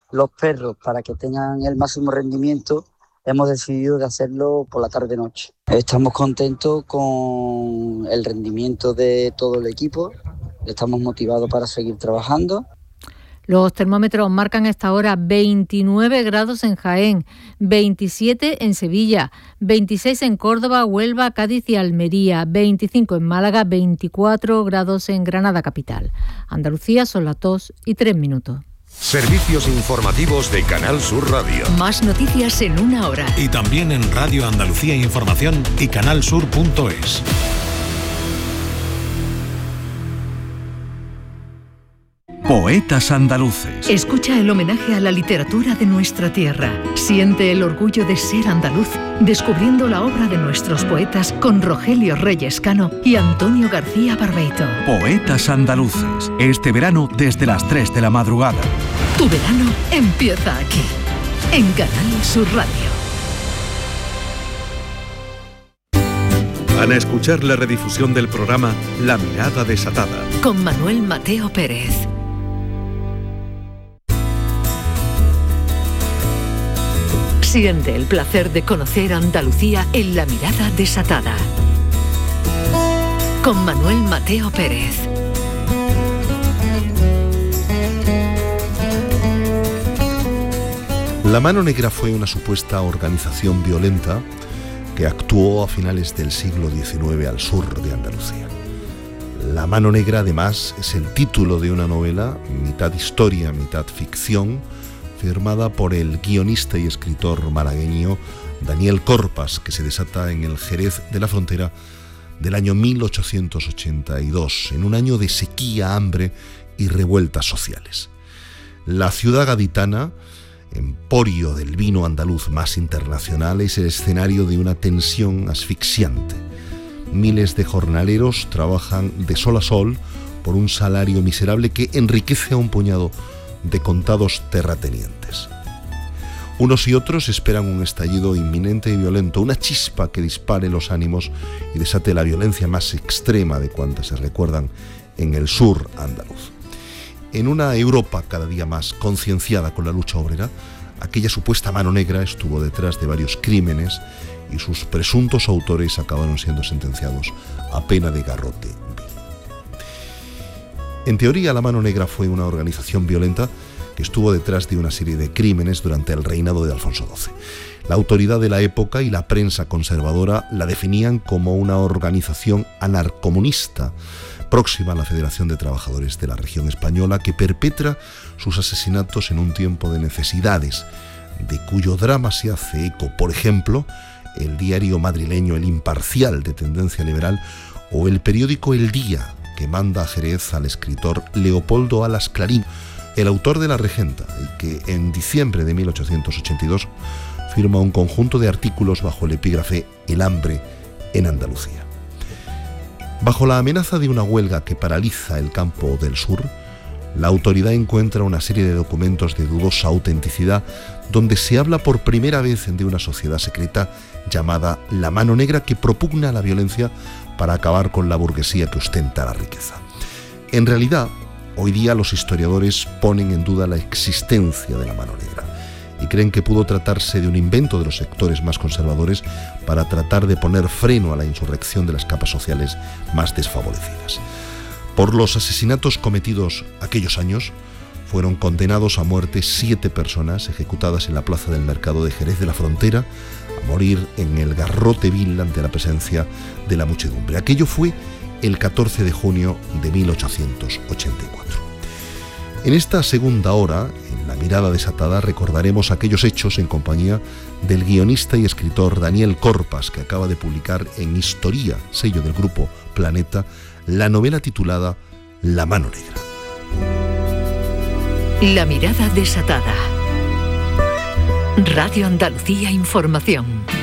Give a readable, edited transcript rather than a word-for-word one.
los perros, para que tengan el máximo rendimiento, hemos decidido de hacerlo por la tarde-noche. Estamos contentos con el rendimiento de todo el equipo, estamos motivados para seguir trabajando. Los termómetros marcan a esta hora 29 grados en Jaén, 27 en Sevilla, 26 en Córdoba, Huelva, Cádiz y Almería, 25 en Málaga, 24 grados en Granada capital. Andalucía son las 2:03. Servicios informativos de Canal Sur Radio. Más noticias en una hora. Y también en Radio Andalucía Información y canalsur.es. Poetas andaluces. Escucha el homenaje a la literatura de nuestra tierra. Siente el orgullo de ser andaluz, descubriendo la obra de nuestros poetas con Rogelio Reyes Cano y Antonio García Barbeito. Poetas andaluces. Este verano desde las 3 de la madrugada. Tu verano empieza aquí, en Canal Sur Radio. Van a escuchar la redifusión del programa La Mirada Desatada. Con Manuel Mateo Pérez. Siente el placer de conocer Andalucía en La Mirada Desatada. Con Manuel Mateo Pérez. La Mano Negra fue una supuesta organización violenta que actuó a finales del siglo XIX al sur de Andalucía. La Mano Negra, además, es el título de una novela, mitad historia, mitad ficción, firmada por el guionista y escritor malagueño Daniel Corpas, que se desata en el Jerez de la Frontera del año 1882, en un año de sequía, hambre y revueltas sociales. La ciudad gaditana, emporio del vino andaluz más internacional, es el escenario de una tensión asfixiante. Miles de jornaleros trabajan de sol a sol por un salario miserable que enriquece a un puñado de contados terratenientes. Unos y otros esperan un estallido inminente y violento, una chispa que dispare los ánimos y desate la violencia más extrema de cuantas se recuerdan en el sur andaluz. En una Europa cada día más concienciada con la lucha obrera, aquella supuesta mano negra estuvo detrás de varios crímenes y sus presuntos autores acabaron siendo sentenciados a pena de garrote vil. En teoría, la Mano Negra fue una organización violenta que estuvo detrás de una serie de crímenes durante el reinado de Alfonso XII. La autoridad de la época y la prensa conservadora la definían como una organización anarcomunista, próxima a la Federación de Trabajadores de la Región Española, que perpetra sus asesinatos en un tiempo de necesidades, de cuyo drama se hace eco, por ejemplo, el diario madrileño El Imparcial, de tendencia liberal, o el periódico El Día, que manda a Jerez al escritor Leopoldo Alas Clarín, el autor de La Regenta, y que en diciembre de 1882 firma un conjunto de artículos bajo el epígrafe El hambre en Andalucía. Bajo la amenaza de una huelga que paraliza el campo del sur, la autoridad encuentra una serie de documentos de dudosa autenticidad donde se habla por primera vez de una sociedad secreta llamada La Mano Negra, que propugna la violencia para acabar con la burguesía que ostenta la riqueza. En realidad, hoy día los historiadores ponen en duda la existencia de la Mano Negra y creen que pudo tratarse de un invento de los sectores más conservadores para tratar de poner freno a la insurrección de las capas sociales más desfavorecidas. Por los asesinatos cometidos aquellos años, fueron condenados a muerte 7 personas ejecutadas en la plaza del mercado de Jerez de la Frontera, a morir en el garrote vil ante la presencia de la muchedumbre. Aquello fue el 14 de junio de 1884. En esta segunda hora, en La Mirada Desatada, recordaremos aquellos hechos en compañía del guionista y escritor Daniel Corpas, que acaba de publicar en Historia, sello del grupo Planeta, la novela titulada La Mano Negra. La Mirada Desatada. Radio Andalucía Información.